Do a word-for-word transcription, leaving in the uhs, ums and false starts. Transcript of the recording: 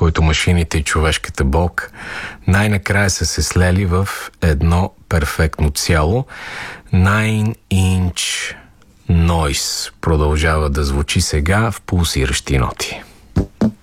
който машините и човешката болка най-накрая са се слели в едно перфектно цяло. Nine Inch Noise продължава да звучи сега в пулсиращи ноти.